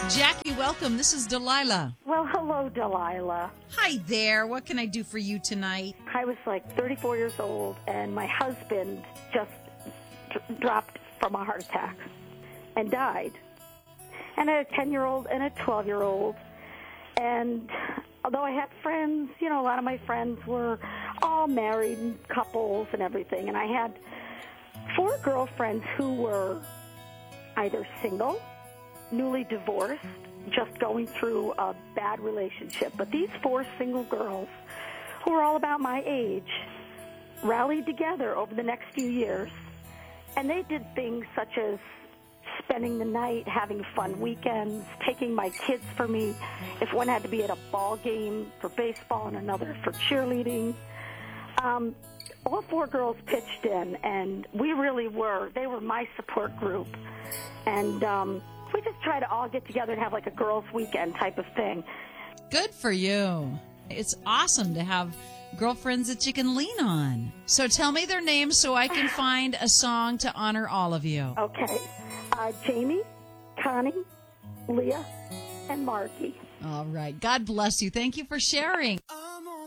Jackie, welcome. This is Delilah. Well, hello, Delilah. Hi there. What can I do for you tonight? I was like 34 years old, and my husband just dropped from a heart attack and died. And I had a 10-year-old and a 12-year-old. And although I had friends, a lot of my friends were all married couples and everything. And I had 4 girlfriends who were either single, newly divorced, just going through a bad relationship. But these 4 single girls, who were all about my age, rallied together over the next few years. And they did things such as spending the night, having fun weekends, taking my kids for me. If one had to be at a ball game for baseball and another for cheerleading. All 4 girls pitched in, and they were my support group. And we just try to all get together and have like a girls' weekend type of thing. Good for you. It's awesome to have girlfriends that you can lean on. So tell me their names so I can find a song to honor all of you. Okay. Jamie, Connie, Leah, and Margie. All right. God bless you. Thank you for sharing.